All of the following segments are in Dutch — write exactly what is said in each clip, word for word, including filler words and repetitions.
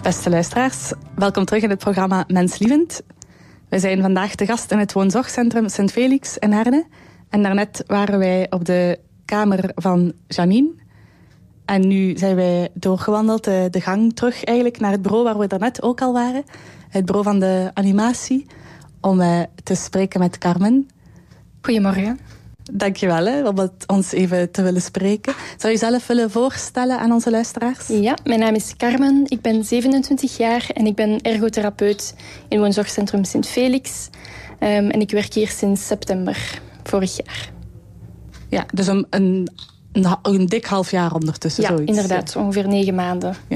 Beste luisteraars, welkom terug in het programma Menslievend. Wij zijn vandaag te gast in het woonzorgcentrum Sint Felix in Herne. En daarnet waren wij op de kamer van Janine. En nu zijn wij doorgewandeld de, de gang terug eigenlijk naar het bureau waar we daarnet ook al waren. Het bureau van de animatie, om uh, te spreken met Carmen. Goedemorgen. Dankjewel hè, om het ons even te willen spreken. Zou je jezelf willen voorstellen aan onze luisteraars? Ja, mijn naam is Carmen. Ik ben zevenentwintig jaar en ik ben ergotherapeut in woonzorgcentrum Sint Felix. Um, en ik werk hier sinds september vorig jaar. Ja, dus een, een, een, een dik half jaar ondertussen. Ja, zoiets. inderdaad. Ja. Ongeveer negen maanden. Ja.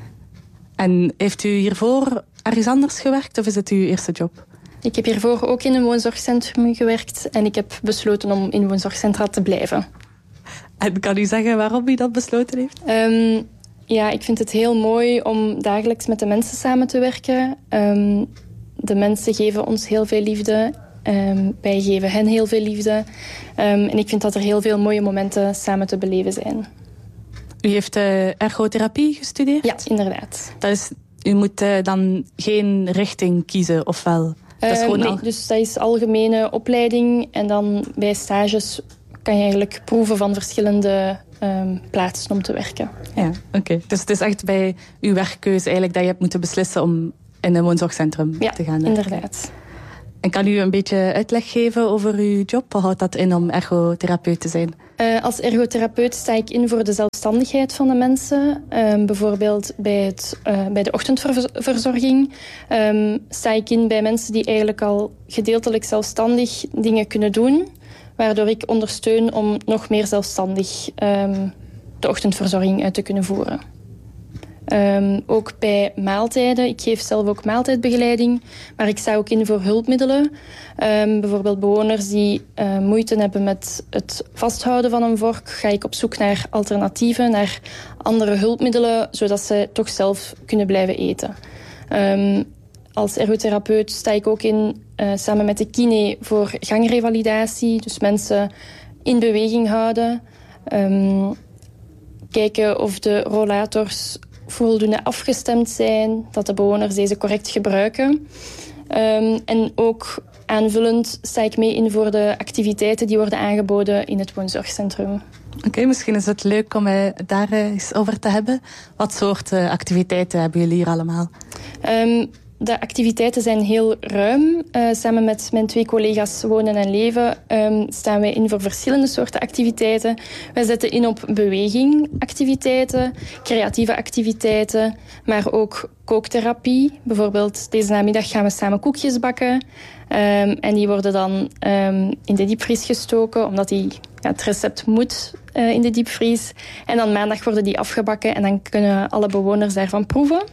En heeft u hiervoor ergens anders gewerkt of is het uw eerste job? Ik heb hiervoor ook in een woonzorgcentrum gewerkt en ik heb besloten om in woonzorgcentra te blijven. En kan u zeggen waarom u dat besloten heeft? Um, ja, ik vind het heel mooi om dagelijks met de mensen samen te werken. Um, de mensen geven ons heel veel liefde. Um, wij geven hen heel veel liefde. Um, en ik vind dat er heel veel mooie momenten samen te beleven zijn. U heeft uh, ergotherapie gestudeerd? Ja, inderdaad. Dat is, u moet uh, dan geen richting kiezen, of wel? Dat is uh, gewoon nee, al... dus dat is algemene opleiding. En dan bij stages kan je eigenlijk proeven van verschillende um, plaatsen om te werken. Ja, oké. Okay. Dus het is echt bij uw werkkeuze eigenlijk dat je hebt moeten beslissen om in een woonzorgcentrum ja, te gaan. Ja, inderdaad. En kan u een beetje uitleg geven over uw job? Wat houdt dat in om ergotherapeut te zijn? Uh, als ergotherapeut sta ik in voor de zelfstandigheid van de mensen. Um, bijvoorbeeld bij, het, uh, bij de ochtendverzorging um, sta ik in bij mensen die eigenlijk al gedeeltelijk zelfstandig dingen kunnen doen. Waardoor ik ondersteun om nog meer zelfstandig um, de ochtendverzorging uit te kunnen voeren. Um, ook bij maaltijden. Ik geef zelf ook maaltijdbegeleiding, maar ik sta ook in voor hulpmiddelen. Um, bijvoorbeeld bewoners die uh, moeite hebben met het vasthouden van een vork, ga ik op zoek naar alternatieven, naar andere hulpmiddelen, zodat ze toch zelf kunnen blijven eten. Um, als ergotherapeut sta ik ook in, uh, samen met de kine, voor gangrevalidatie. Dus mensen in beweging houden. Um, kijken of de rollators voldoende afgestemd zijn, dat de bewoners deze correct gebruiken. Um, en ook aanvullend sta ik mee in voor de activiteiten die worden aangeboden in het woonzorgcentrum. Oké, okay, misschien is het leuk om uh, daar uh, eens over te hebben. Wat soort uh, activiteiten hebben jullie hier allemaal? Um, De activiteiten zijn heel ruim. Uh, samen met mijn twee collega's Wonen en Leven um, staan wij in voor verschillende soorten activiteiten. Wij zetten in op bewegingactiviteiten, creatieve activiteiten, maar ook kooktherapie. Bijvoorbeeld deze namiddag gaan we samen koekjes bakken. Um, en die worden dan um, in de diepvries gestoken, omdat die, ja, het recept moet uh, in de diepvries. En dan maandag worden die afgebakken en dan kunnen alle bewoners daarvan proeven.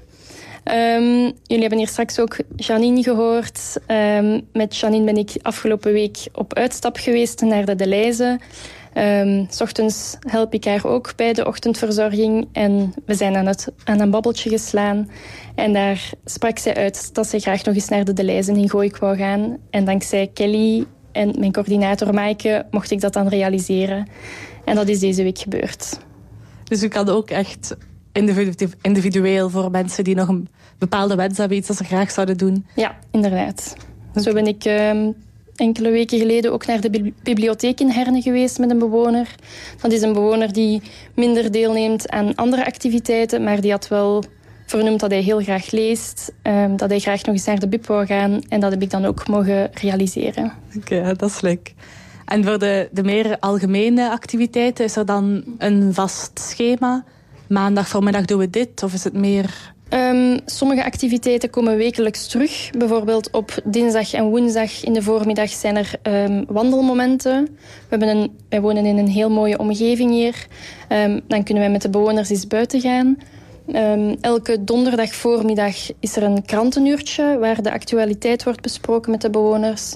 Um, jullie hebben hier straks ook Janine gehoord. Um, met Janine ben ik afgelopen week op uitstap geweest naar de Deleuze. Um, 's ochtends help ik haar ook bij de ochtendverzorging. En we zijn aan, het, aan een babbeltje geslaan. En daar sprak zij uit dat ze graag nog eens naar de Deleuze in Gooik wou gaan. En dankzij Kelly en mijn coördinator Maaike mocht ik dat dan realiseren. En dat is deze week gebeurd. Dus u kan ook echt individueel voor mensen die nog een bepaalde wens hebben, iets dat ze graag zouden doen? Ja, inderdaad. Okay. Zo ben ik um, enkele weken geleden ook naar de bibliotheek in Herne geweest met een bewoner. Dat is een bewoner die minder deelneemt aan andere activiteiten, maar die had wel vernoemd dat hij heel graag leest, um, dat hij graag nog eens naar de bib wou gaan en dat heb ik dan ook mogen realiseren. Oké, okay, dat is leuk. En voor de, de meer algemene activiteiten, is er dan een vast schema? Maandag voormiddag doen we dit, of is het meer... Um, sommige activiteiten komen wekelijks terug. Bijvoorbeeld op dinsdag en woensdag in de voormiddag zijn er um, wandelmomenten. We hebben een, wij wonen in een heel mooie omgeving hier. Um, dan kunnen wij met de bewoners eens buiten gaan. Um, elke donderdag voormiddag is er een krantenuurtje waar de actualiteit wordt besproken met de bewoners.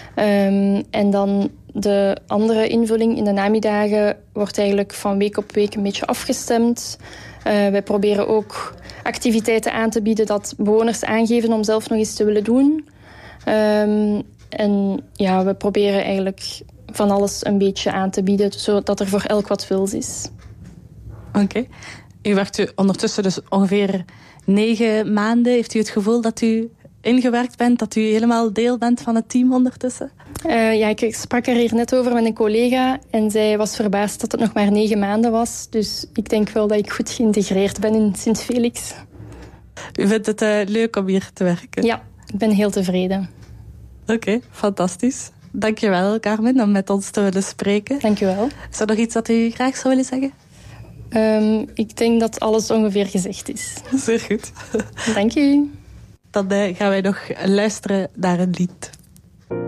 Um, en dan de andere invulling in de namiddagen wordt eigenlijk van week op week een beetje afgestemd. Uh, wij proberen ook activiteiten aan te bieden dat bewoners aangeven om zelf nog eens te willen doen. Um, en ja, we proberen eigenlijk van alles een beetje aan te bieden, zodat er voor elk wat wils is. Oké. Okay. U werkt u ondertussen dus ongeveer negen maanden. Heeft u het gevoel dat u ingewerkt bent, dat u helemaal deel bent van het team ondertussen? Uh, ja, ik sprak er hier net over met een collega en zij was verbaasd dat het nog maar negen maanden was. Dus ik denk wel dat ik goed geïntegreerd ben in Sint-Felix. U vindt het uh, leuk om hier te werken? Ja, ik ben heel tevreden. Oké, okay, fantastisch. Dankjewel, Carmen, om met ons te willen spreken. Dank u wel. Is er nog iets dat u graag zou willen zeggen? Um, ik denk dat alles ongeveer gezegd is. Zeer goed. Dank u. Dan uh, gaan wij nog luisteren naar een lied.